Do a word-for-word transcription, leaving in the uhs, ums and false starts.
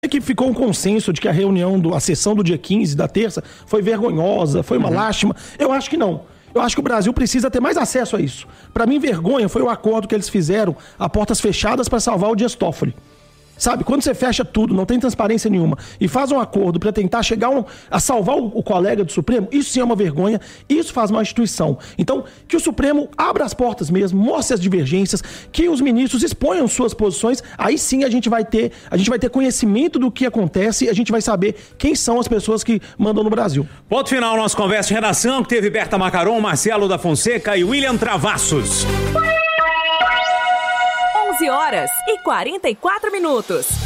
que ficou um consenso de que a reunião, do, a sessão do dia quinze, da terça, foi vergonhosa, foi uma uhum. lástima. Eu acho que não. Eu acho que o Brasil precisa ter mais acesso a isso. Para mim, vergonha foi o acordo que eles fizeram a portas fechadas para salvar o Dias Toffoli. Sabe, quando você fecha tudo, não tem transparência nenhuma, e faz um acordo para tentar chegar um, a salvar o, o colega do Supremo, isso sim é uma vergonha, isso faz uma instituição. Então, que o Supremo abra as portas mesmo, mostre as divergências, que os ministros exponham suas posições, aí sim a gente vai ter, a gente vai ter conhecimento do que acontece e a gente vai saber quem são as pessoas que mandam no Brasil. Ponto final, nossa conversa de redação, que teve Berta Macaron, Marcelo da Fonseca e William Travassos. onze horas e quarenta e quatro minutos.